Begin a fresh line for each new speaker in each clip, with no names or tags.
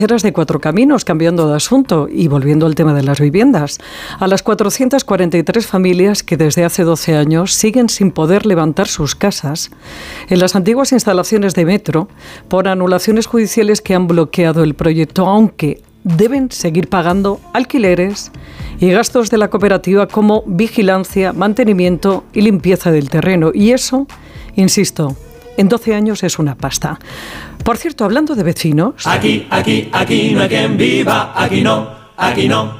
de Cuatro Caminos, cambiando de asunto y volviendo al tema de las viviendas, a las 443 familias que desde hace 12 años siguen sin poder levantar sus casas en las antiguas instalaciones de Metro por anulaciones judiciales que han bloqueado el proyecto, aunque deben seguir pagando alquileres y gastos de la cooperativa como vigilancia, mantenimiento y limpieza del terreno. Y eso, insisto, en 12 años es una pasta. Por cierto, hablando de vecinos...
Aquí no hay quien viva, aquí no. Aquí no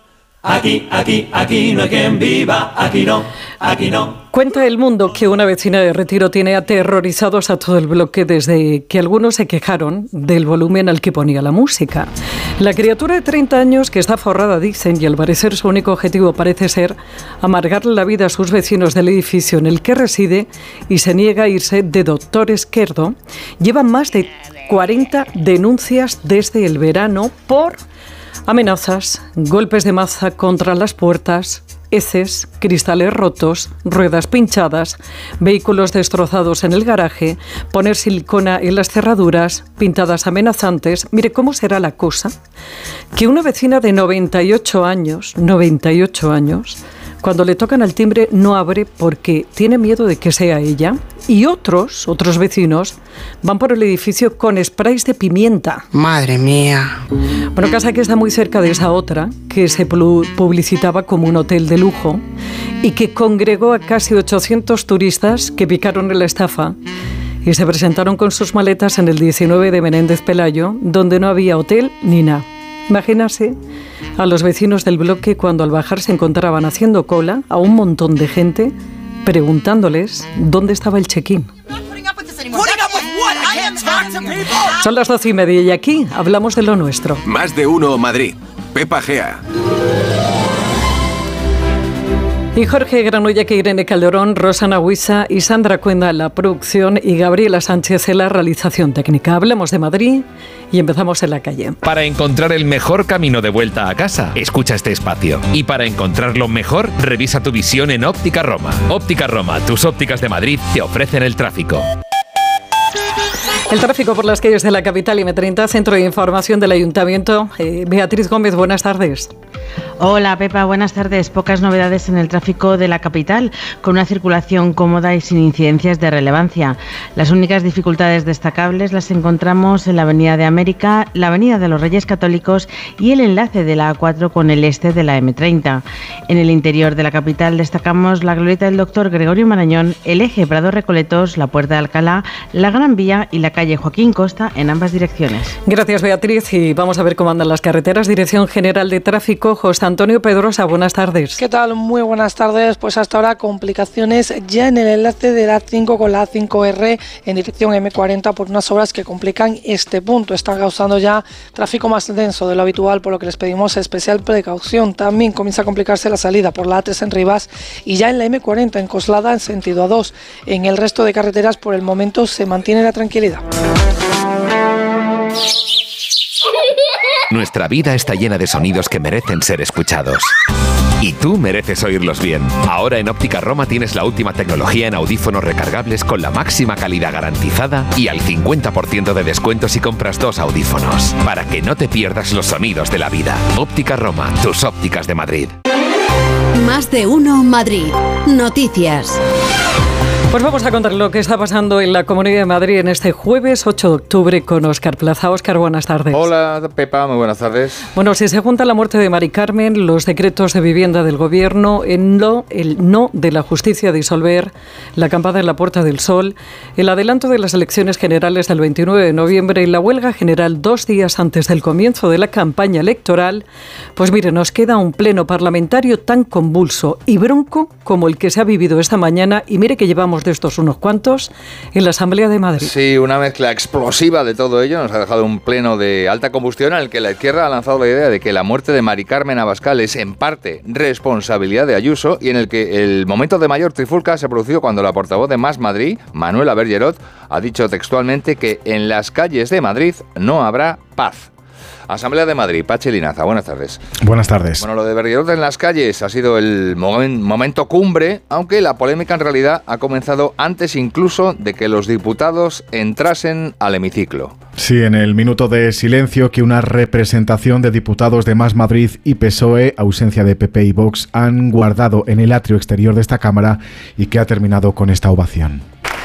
hay quien viva, aquí no.
Cuenta El Mundo que una vecina de Retiro tiene aterrorizados a todo el bloque desde que algunos se quejaron del volumen al que ponía la música. La criatura de 30 años, que está forrada, dicen, y al parecer su único objetivo parece ser amargarle la vida a sus vecinos del edificio en el que reside y se niega a irse de Doctor Esquerdo, lleva más de 40 denuncias desde el verano por amenazas, golpes de maza contra las puertas, heces, cristales rotos, ruedas pinchadas, vehículos destrozados en el garaje, poner silicona en las cerraduras, pintadas amenazantes. Mire, ¿cómo será la cosa? Que una vecina de 98 años, cuando le tocan al timbre no abre porque tiene miedo de que sea ella, y otros vecinos van por el edificio con sprays de pimienta.
Madre mía.
Bueno, casa que está muy cerca de esa otra, que se publicitaba como un hotel de lujo y que congregó a casi 800 turistas que picaron en la estafa y se presentaron con sus maletas en el 19 de Menéndez Pelayo, donde no había hotel ni nada. Imagínase a los vecinos del bloque cuando al bajar se encontraban haciendo cola a un montón de gente preguntándoles dónde estaba el check-in. Son las 12:30 y aquí hablamos de lo nuestro.
Más de uno Madrid. Pepa Gea.
Y Jorge Granulla, Irene Calderón, Rosana Huiza y Sandra Cuenda en la producción y Gabriela Sánchez en la realización técnica. Hablamos de Madrid y empezamos en la calle.
Para encontrar el mejor camino de vuelta a casa, escucha este espacio. Y para encontrarlo mejor, revisa tu visión en Óptica Roma. Óptica Roma, tus ópticas de Madrid te ofrecen el tráfico.
El tráfico por las calles de la capital y M30, Centro de Información del Ayuntamiento. Beatriz Gómez, buenas tardes.
Hola Pepa, buenas tardes. Pocas novedades en el tráfico de la capital, con una circulación cómoda y sin incidencias de relevancia. Las únicas dificultades destacables las encontramos en la Avenida de América, la Avenida de los Reyes Católicos y el enlace de la A4 con el este de la M30. En el interior de la capital destacamos la glorieta del Doctor Gregorio Marañón, el eje Prado-Recoletos, la Puerta de Alcalá, la Gran Vía y la calle Joaquín Costa en ambas direcciones.
Gracias, Beatriz, y vamos a ver cómo andan las carreteras. Dirección General de Tráfico, José Antonio Pedrosa, buenas tardes.
¿Qué tal? Muy buenas tardes. Pues hasta ahora complicaciones ya en el enlace de la A5 con la A5R en dirección M40 por unas obras que complican este punto. Están causando ya tráfico más denso de lo habitual, por lo que les pedimos especial precaución. También comienza a complicarse la salida por la A3 en Rivas y ya en la M40 en Coslada en sentido A2. En el resto de carreteras por el momento se mantiene la tranquilidad.
Nuestra vida está llena de sonidos que merecen ser escuchados. Y tú mereces oírlos bien. Ahora en Óptica Roma tienes la última tecnología en audífonos recargables con la máxima calidad garantizada y al 50% de descuento si compras 2 audífonos. Para que no te pierdas los sonidos de la vida. Óptica Roma, tus ópticas de Madrid.
Más de uno Madrid. Noticias.
Pues vamos a contar lo que está pasando en la Comunidad de Madrid en este jueves 8 de octubre con Óscar Plaza. Óscar, buenas tardes.
Hola, Pepa, muy buenas tardes.
Bueno, si se junta la muerte de Mari Carmen, los decretos de vivienda del Gobierno, el no de la justicia a disolver la acampada en la Puerta del Sol, el adelanto de las elecciones generales del 29 de noviembre y la huelga general 2 días antes del comienzo de la campaña electoral, pues mire, nos queda un pleno parlamentario tan convulso y bronco como el que se ha vivido esta mañana, y mire que llevamos de estos unos cuantos en la Asamblea de Madrid.
Sí, una mezcla explosiva de todo ello nos ha dejado un pleno de alta combustión en el que la izquierda ha lanzado la idea de que la muerte de Mari Carmen Abascal es en parte responsabilidad de Ayuso, y en el que el momento de mayor trifulca se ha producido cuando la portavoz de Más Madrid, Manuela Bergerot, ha dicho textualmente que en las calles de Madrid no habrá paz. Asamblea de Madrid, Pachi Linaza, buenas tardes.
Buenas tardes.
Bueno, lo de Berriozar en las calles ha sido el momento cumbre, aunque la polémica en realidad ha comenzado antes incluso de que los diputados entrasen al hemiciclo.
Sí, en el minuto de silencio que una representación de diputados de Más Madrid y PSOE, ausencia de PP y Vox, han guardado en el atrio exterior de esta Cámara y que ha terminado con esta ovación.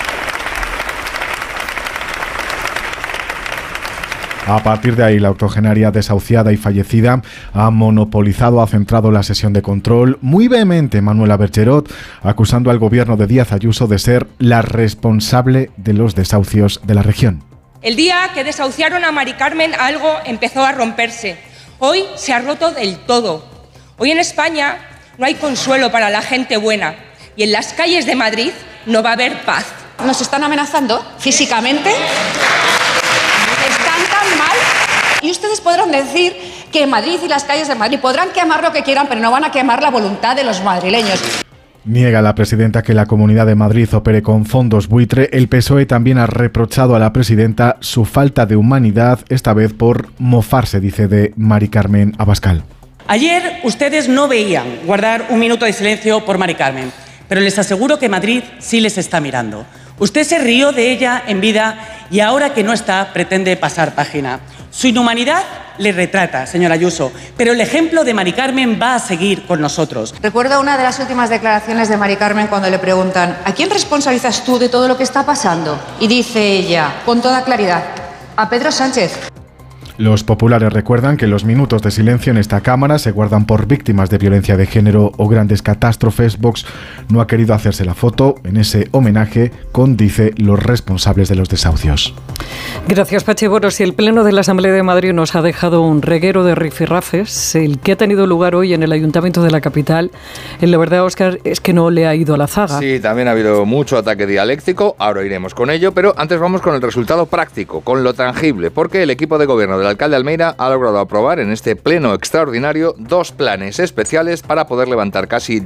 A partir de ahí, la octogenaria desahuciada y fallecida ha monopolizado, ha centrado la sesión de control. Muy vehemente, Manuela Bergerot, acusando al gobierno de Díaz Ayuso de ser la responsable de los desahucios de la región.
El día que desahuciaron a Mari Carmen, algo empezó a romperse. Hoy se ha roto del todo. Hoy en España no hay consuelo para la gente buena y en las calles de Madrid no va a haber paz.
Nos están amenazando físicamente. Están tan mal. Y ustedes podrán decir que Madrid y las calles de Madrid podrán quemar lo que quieran, pero no van a quemar la voluntad de los madrileños.
Niega la presidenta que la Comunidad de Madrid opere con fondos buitre. El PSOE también ha reprochado a la presidenta su falta de humanidad, esta vez por mofarse, dice, de Mari Carmen Abascal.
Ayer ustedes no veían guardar un minuto de silencio por Mari Carmen, pero les aseguro que Madrid sí les está mirando. Usted se rió de ella en vida y ahora que no está pretende pasar página. Su inhumanidad le retrata, señora Ayuso, pero el ejemplo de Mari Carmen va a seguir con nosotros.
Recuerdo una de las últimas declaraciones de Mari Carmen cuando le preguntan ¿a quién responsabilizas tú de todo lo que está pasando? Y dice ella, con toda claridad, a Pedro Sánchez.
Los populares recuerdan que los minutos de silencio en esta Cámara se guardan por víctimas de violencia de género o grandes catástrofes. Vox no ha querido hacerse la foto en ese homenaje con, dice, los responsables de los desahucios.
Gracias, Pachi. Bueno, si el Pleno de la Asamblea de Madrid nos ha dejado un reguero de rifirrafes, el que ha tenido lugar hoy en el Ayuntamiento de la capital, la verdad, Óscar, es que no le ha ido a la zaga.
Sí, también ha habido mucho ataque dialéctico, ahora iremos con ello, pero antes vamos con el resultado práctico, con lo tangible, porque el equipo de gobierno del alcalde Almeida ha logrado aprobar en este pleno extraordinario 2 planes especiales para poder levantar casi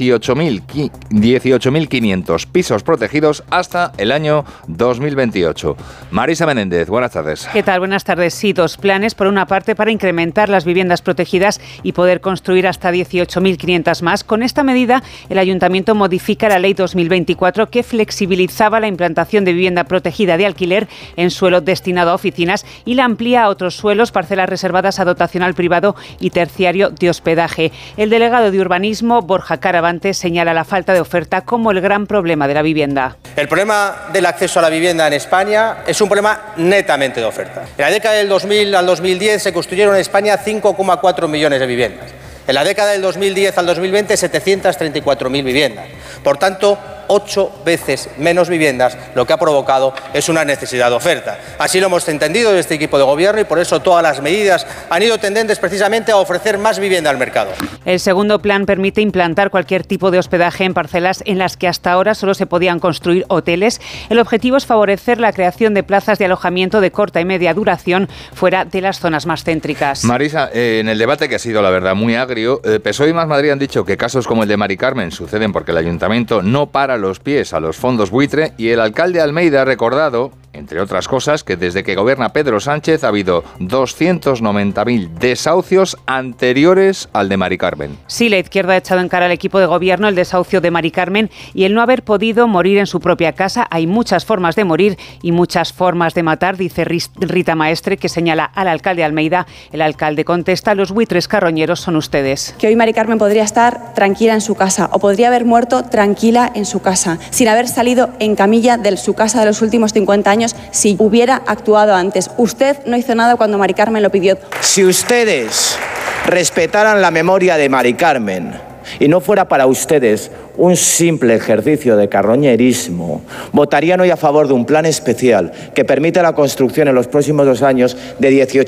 18.500 pisos protegidos hasta el año 2028. Marisa Menéndez, buenas tardes.
¿Qué tal? Buenas tardes. Sí, 2 planes. Por una parte, para incrementar las viviendas protegidas y poder construir hasta 18.500 más. Con esta medida, el Ayuntamiento modifica la Ley 2024 que flexibilizaba la implantación de vivienda protegida de alquiler en suelo destinado a oficinas y la amplía a otros suelos, parcelas reservadas a dotacional privado y terciario de hospedaje. El delegado de Urbanismo, Borja Caravante, señala la falta de oferta como el gran problema de la vivienda.
El problema del acceso a la vivienda en España es un problema netamente de oferta. En la década del 2000 al 2010 se construyeron en España 5,4 millones de viviendas. En la década del 2010 al 2020, 734.000 viviendas. Por tanto, 8 veces menos viviendas, lo que ha provocado es una necesidad de oferta. Así lo hemos entendido desde este equipo de gobierno y por eso todas las medidas han ido tendentes precisamente a ofrecer más vivienda al mercado.
El segundo plan permite implantar cualquier tipo de hospedaje en parcelas en las que hasta ahora solo se podían construir hoteles. El objetivo es favorecer la creación de plazas de alojamiento de corta y media duración fuera de las zonas más céntricas.
Marisa, en el debate que ha sido, la verdad, muy agrio, PSOE y Más Madrid han dicho que casos como el de Mari Carmen suceden porque el Ayuntamiento no para los pies a los fondos buitre y el alcalde Almeida ha recordado, entre otras cosas, que desde que gobierna Pedro Sánchez ha habido 290.000 desahucios anteriores al de Mari Carmen.
Sí, la izquierda ha echado en cara al equipo de gobierno el desahucio de Mari Carmen y el no haber podido morir en su propia casa. Hay muchas formas de morir y muchas formas de matar, dice Rita Maestre, que señala al alcalde Almeida. El alcalde contesta: los buitres carroñeros son ustedes.
Que hoy Mari Carmen podría estar tranquila en su casa o podría haber muerto tranquila en su casa, sin haber salido en camilla de su casa de los últimos 50 años. Si hubiera actuado antes. Usted no hizo nada cuando Mari Carmen lo pidió.
Si ustedes respetaran la memoria de Mari Carmen y no fuera para ustedes un simple ejercicio de carroñerismo, votarían hoy a favor de un plan especial que permite la construcción en los próximos 2 años de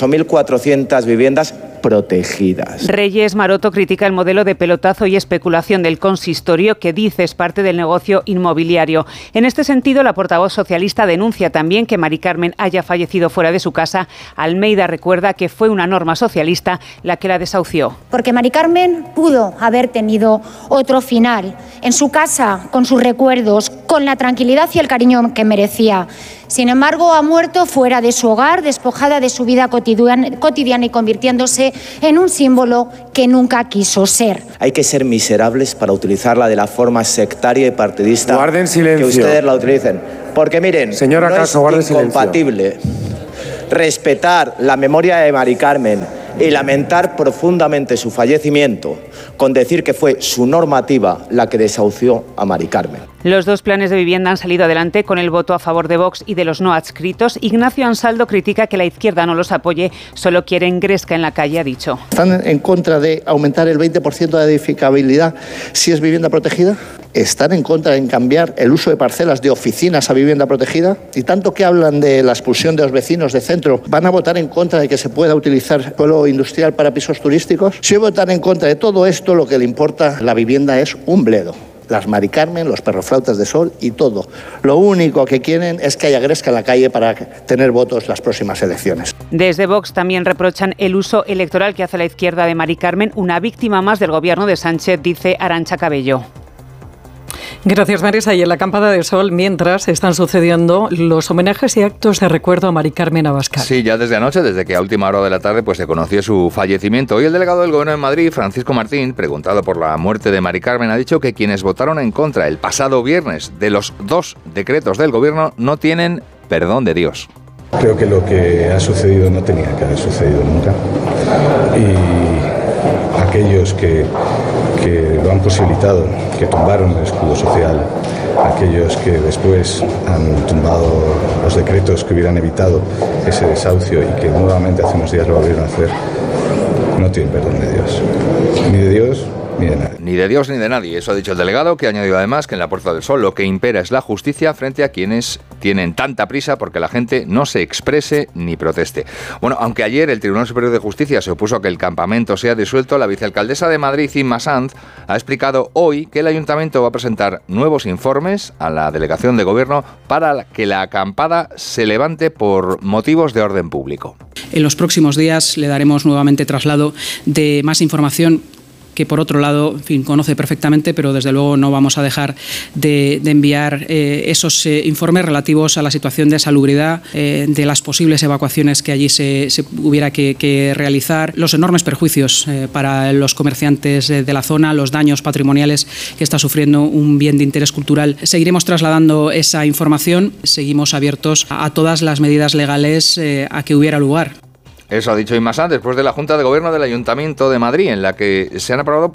18.400 viviendas protegidas.
Reyes Maroto critica el modelo de pelotazo y especulación del consistorio que dice es parte del negocio inmobiliario. En este sentido, la portavoz socialista denuncia también que Mari Carmen haya fallecido fuera de su casa. Almeida recuerda que fue una norma socialista la que la desahució.
Porque Mari Carmen pudo haber tenido otro final en su casa, con sus recuerdos, con la tranquilidad y el cariño que merecía. Sin embargo, ha muerto fuera de su hogar, despojada de su vida cotidiana y convirtiéndose en un símbolo que nunca quiso ser.
Hay que ser miserables para utilizarla de la forma sectaria y partidista.
Guarden silencio.
Que ustedes la utilicen. Porque miren,
señora
no
Caso,
es
guarde
incompatible respetar la memoria de Mari Carmen y lamentar profundamente su fallecimiento con decir que fue su normativa la que desahució a Mari Carmen.
Los dos planes de vivienda han salido adelante con el voto a favor de Vox y de los no adscritos. Ignacio Ansaldo critica que la izquierda no los apoye, solo quieren Gresca en la calle, ha dicho.
¿Están en contra de aumentar el 20% de edificabilidad si es vivienda protegida? ¿Están en contra de cambiar el uso de parcelas de oficinas a vivienda protegida? Y tanto que hablan de la expulsión de los vecinos de centro, ¿van a votar en contra de que se pueda utilizar suelo industrial para pisos turísticos? Si votan en contra de todo esto, lo que le importa a la vivienda es un bledo. Las Mari Carmen, los perroflautas de sol y todo. Lo único que quieren es que haya Gresca en la calle para tener votos las próximas elecciones.
Desde Vox también reprochan el uso electoral que hace la izquierda de Mari Carmen, una víctima más del gobierno de Sánchez, dice Arantxa Cabello.
Gracias, Marisa. Y en la Campada de Sol, mientras están sucediendo los homenajes y actos de recuerdo a Mari Carmen Abascal.
Sí, ya desde anoche, desde que a última hora de la tarde se conoció su fallecimiento. Hoy el delegado del Gobierno de Madrid, Francisco Martín, preguntado por la muerte de Mari Carmen, ha dicho que quienes votaron en contra el pasado viernes de los 2 decretos del Gobierno no tienen perdón de Dios.
Creo que lo que ha sucedido no tenía que haber sucedido nunca. Y aquellos que lo han posibilitado, que tumbaron el escudo social, aquellos que después han tumbado los decretos que hubieran evitado ese desahucio y que nuevamente hace unos días lo volvieron a hacer, no tienen perdón de Dios. Ni de Dios ni de nadie.
Ni de Dios ni de nadie. Eso ha dicho el delegado, que ha añadido además que en la Puerta del Sol lo que impera es la justicia frente a quienes tienen tanta prisa porque la gente no se exprese ni proteste. Bueno, aunque ayer el Tribunal Superior de Justicia se opuso a que el campamento sea disuelto, la vicealcaldesa de Madrid, Inma Sanz, ha explicado hoy que el Ayuntamiento va a presentar nuevos informes a la Delegación de Gobierno para que la acampada se levante por motivos de orden público.
En los próximos días le daremos nuevamente traslado de más información que por otro lado, en fin, conoce perfectamente, pero desde luego no vamos a dejar de enviar esos informes relativos a la situación de salubridad, de las posibles evacuaciones que allí se hubiera que realizar, los enormes perjuicios para los comerciantes de la zona, los daños patrimoniales que está sufriendo un bien de interés cultural. Seguiremos trasladando esa información, seguimos abiertos a todas las medidas legales a que hubiera lugar.
Eso ha dicho Inma Sanz después de la Junta de Gobierno del Ayuntamiento de Madrid, en la que se han aprobado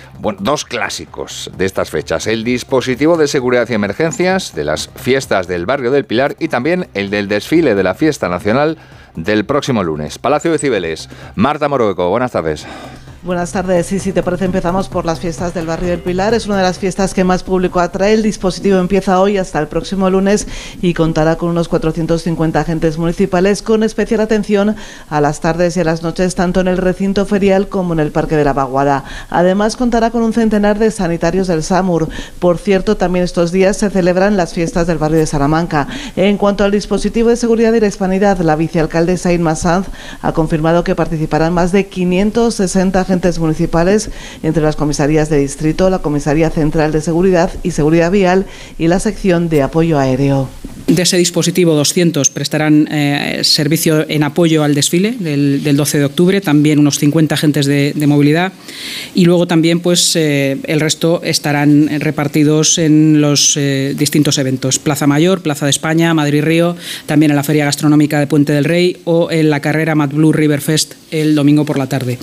dos clásicos de estas fechas. El dispositivo de seguridad y emergencias de las fiestas del barrio del Pilar y también el del desfile de la fiesta nacional del próximo lunes. Palacio de Cibeles. Marta Morueco, buenas tardes.
Buenas tardes. Sí, si te parece, empezamos por las fiestas del barrio del Pilar. Es una de las fiestas que más público atrae. El dispositivo empieza hoy hasta el próximo lunes y contará con unos 450 agentes municipales, con especial atención a las tardes y a las noches, tanto en el recinto ferial como en el Parque de la Vaguada. Además, contará con un centenar de sanitarios del SAMUR. Por cierto, también estos días se celebran las fiestas del barrio de Salamanca. En cuanto al dispositivo de seguridad y la hispanidad, la vicealcaldesa Inma Sanz ha confirmado que participarán más de 560 agentes municipales, entre las comisarías de distrito, la Comisaría Central de Seguridad y Seguridad Vial y la sección de apoyo aéreo.
De ese dispositivo, 200 prestarán servicio en apoyo al desfile del 12 de octubre, también unos 50 agentes de movilidad, y luego también el resto estarán repartidos en los distintos eventos: Plaza Mayor, Plaza de España, Madrid-Río, también en la Feria Gastronómica de Puente del Rey o en la carrera MadBlue River Fest el domingo por la tarde.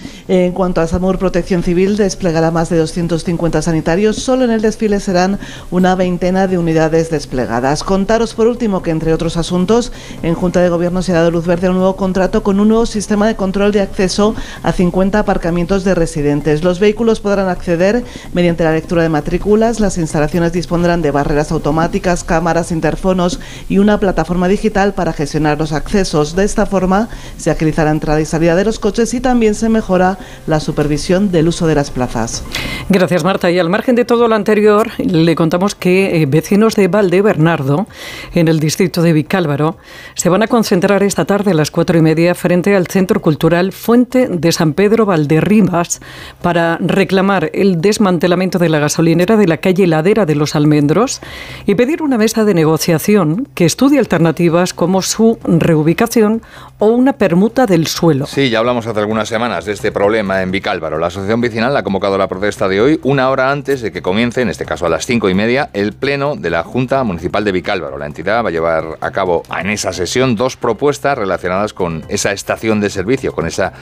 En cuanto a SAMUR, Protección Civil desplegará más de 250 sanitarios. Solo en el desfile serán una veintena de unidades desplegadas. Contaros, por último, que entre otros asuntos, en Junta de Gobierno se ha dado luz verde a un nuevo contrato con un nuevo sistema de control de acceso a 50 aparcamientos de residentes. Los vehículos podrán acceder mediante la lectura de matrículas. Las instalaciones dispondrán de barreras automáticas, cámaras, interfonos y una plataforma digital para gestionar los accesos. De esta forma se agiliza la entrada y salida de los coches y también se mejora ahora la supervisión del uso de las plazas.
Gracias, Marta. Y al margen de todo lo anterior, le contamos que vecinos de Valdebernardo, en el distrito de Vicálvaro, se van a concentrar esta tarde a las 4:30 frente al Centro Cultural Fuente de San Pedro Valderribas para reclamar el desmantelamiento de la gasolinera de la calle Ladera de los Almendros y pedir una mesa de negociación que estudie alternativas como su reubicación o una permuta del suelo.
Sí, ya hablamos hace algunas semanas de este problema en Vicálvaro. La asociación vecinal ha convocado la protesta de hoy una hora antes de que comience, en este caso a las 5:30, el pleno de la Junta Municipal de Vicálvaro. La entidad va a llevar a cabo en esa sesión 2 propuestas relacionadas con esa estación de servicio, con esa